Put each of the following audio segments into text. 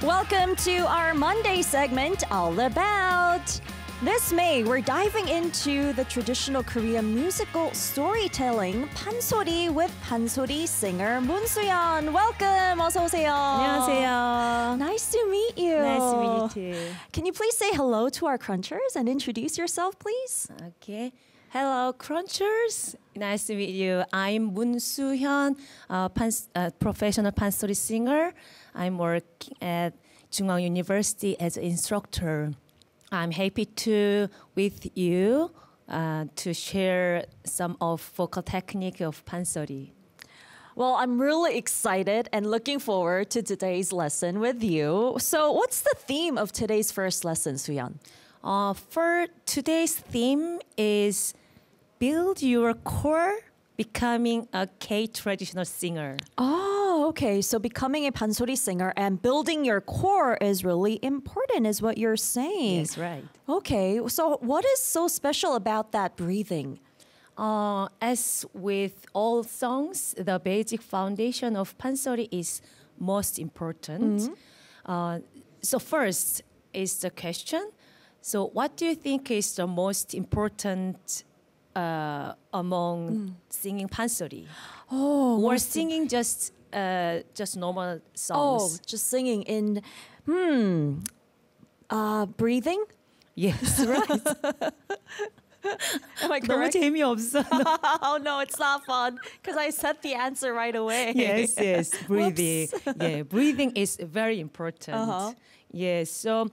Welcome to our Monday segment, All About. This May, we're diving into the traditional Korean musical storytelling, 판소리 with 판소리 singer Moon Soo-yeon. Welcome. 어서 오세요. 안녕하세요. Nice to meet you. Nice to meet you too. Can you please say hello to our crunchers and introduce yourself, please? Okay. Hello, Crunchers. Nice to meet you. I'm Moon Soo-yeon, professional 판소리 singer. I'm working at Jungwon University as an instructor. I'm happy to with you to share some of vocal technique of 판소리. Well, I'm really excited and looking forward to today's lesson with you. So, what's the theme of today's first lesson, Soo-yeon? For today's theme is build your core becoming a K traditional singer. Oh, okay. So becoming a pansori singer and building your core is really important, is what you're saying. Yes, right. Okay. So what is so special about that breathing? As with all songs, the basic foundation of pansori is most important. So first is the question. So what do you think is the most important among singing pansori? Or singing just normal songs? Just singing in, breathing? Yes, right. Am I 너무 correct? 재미없어. Oh no, it's not fun because I said the answer right away. Yes, breathing. Whoops. Yeah, breathing is very important. Yes, so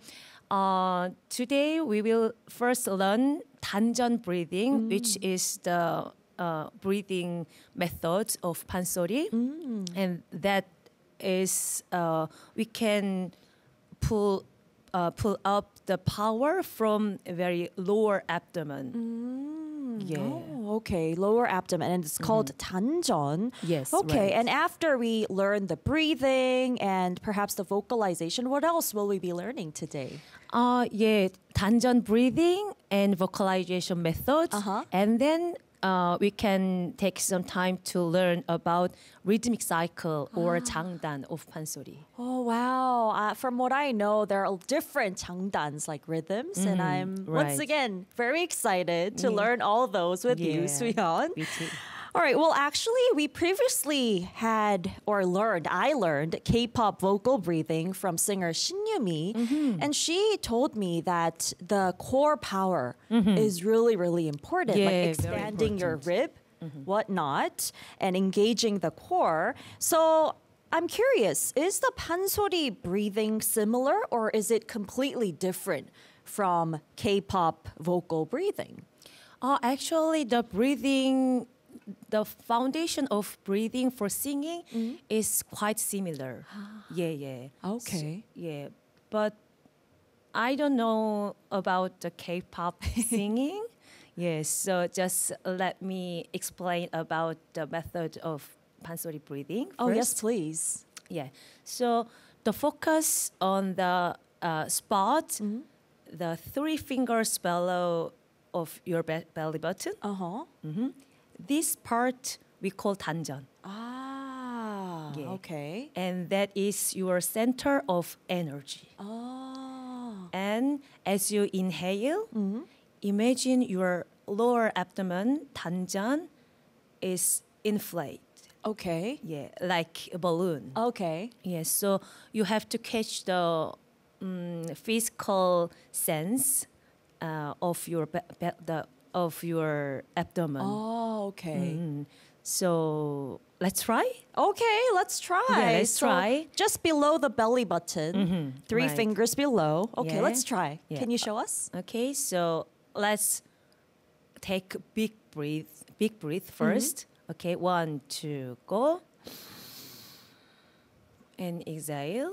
today we will first learn 단전 breathing, which is the breathing method of pansori, and that is we can pull up the power from a very lower abdomen. Yeah. Oh, okay. Lower abdomen, and it's called 단전. Yes. Okay, right. and after we learn the breathing and perhaps the vocalization, what else will we be learning today? Yeah, 단전 breathing and vocalization methods, and then we can take some time to learn about rhythmic cycle or 장단 of pansori. Oh, wow. From what I know, there are different 장단s, like rhythms, and I'm once right. again very excited to learn all those with you, Yeah, Soo-yeon. me too. All right. Well, actually, we previously I learned K-pop vocal breathing from singer Shin Yumi, and she told me that the core power is really, really important, Yeah, like very expanding your important. rib, whatnot, and engaging the core. So I'm curious, is the pansori breathing similar, or is it completely different from K-pop vocal breathing? Actually, the foundation of breathing for singing is quite similar. Yeah. Okay. Yeah, but I don't know about the K-pop singing. Yes, so just let me explain about the method of pansori breathing first. Oh, yes, please. Yeah, so the focus on the spot, the three fingers below of your belly button. Uh-huh. This part we call 단전. Ah, Yeah. okay. And that is your center of energy. Oh. And as you inhale, imagine your lower abdomen, 단전, is inflated. Okay. Yeah, like a balloon. Okay. Yes, so you have to catch the physical sense of your of your abdomen. Oh, okay. So let's try. Okay, let's try. Yeah, let's So try. just below the belly button, three right. fingers below. Okay, Yeah. let's try. Yeah. Can you show us? Okay, so let's take a big breath first. Okay, 1, 2, go. And exhale.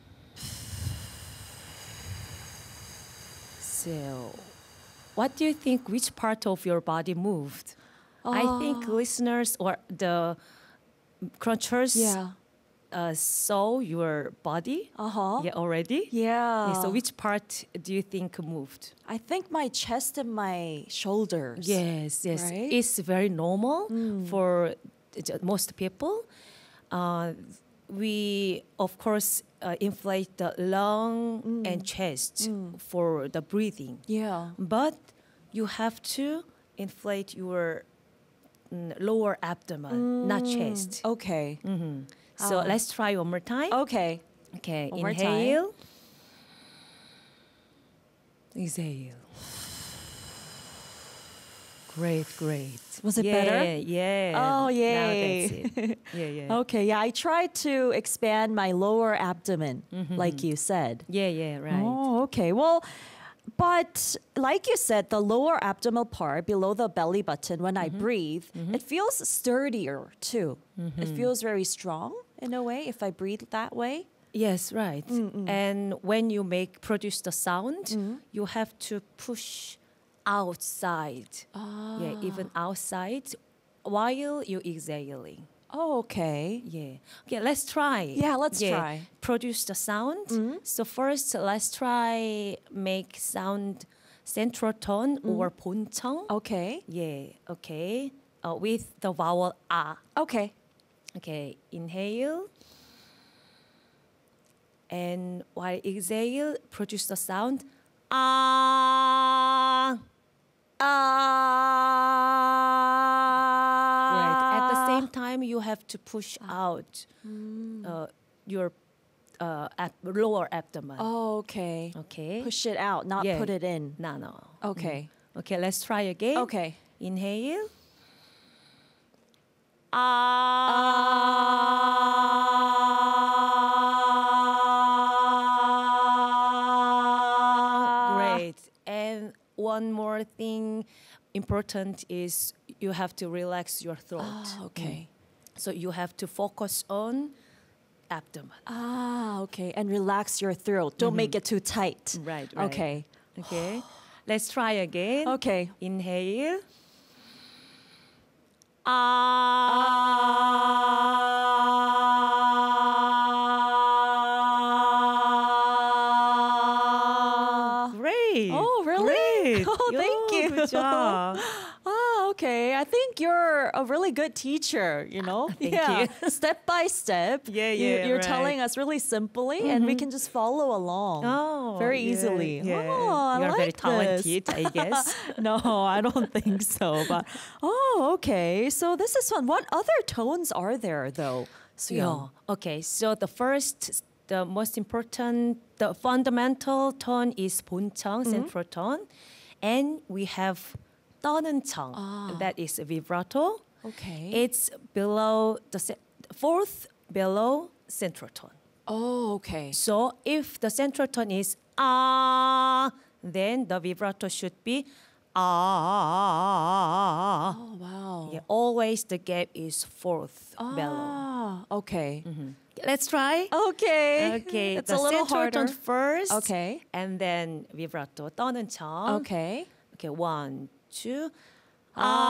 So, what do you think? Which part of your body moved? I think listeners or the crunchers saw your body. Yeah, already. Yeah. So, which part do you think moved? I think my chest and my shoulders. Yes. Right? It's very normal for most people. we of course inflate the lung and chest for the breathing. Yeah. But you have to inflate your lower abdomen, not chest. Okay. So let's try one more time. Okay. Okay, One more inhale. Exhale. Great, great. Was it yeah, better? Yeah. Oh, Now yay. that's it. Yeah. Okay, yeah, I tried to expand my lower abdomen, like you said. Yeah, right. Oh, okay. Well, but like you said, the lower abdominal part below the belly button, when I breathe, it feels sturdier too. It feels very strong in a way if I breathe that way. Yes, right. And when you produce the sound, you have to push outside. Yeah, even outside while you exhaling. Oh, okay. Yeah. Okay, let's try. Yeah, let's try. Produce the sound. So first, let's try make sound central tone or 본청. Okay. Yeah. Okay. With the vowel a. Okay. Okay. Inhale. And while exhale, produce the sound ah. Right. At the same time, you have to push out your lower abdomen. Oh, okay. Okay. Push it out, not Yeah. put it in. No. Okay. Okay, let's try again. Okay. Inhale. Great. And one more thing important is you have to relax your throat. Okay. So you have to focus on abdomen. Okay. And relax your throat. Don't make it too tight. Right. Okay. Okay. Let's try again. Okay. Inhale. Great. Oh, really? Great. Oh, thank you. Good job. Okay. I think you're a really good teacher, you know? Thank you. Step by step. Yeah, You're right. telling us really simply and we can just follow along very yeah, easily. Yeah. Oh, I You're like very this. talented, I guess. No, I don't think so. But okay. So this is fun. What other tones are there though? Yeah. Okay. So the most important, the fundamental tone is 본청, central tone, and we have 떠는 청, that is vibrato. Okay. It's below fourth below central tone. Oh, okay. So if the central tone is then the vibrato should be Oh, wow. Yeah, always the gap is fourth below. Okay. Let's try. Okay. Okay, It's the a little central harder. tone first. Okay. And then vibrato 떠는 청. Okay. Okay, 1, 2.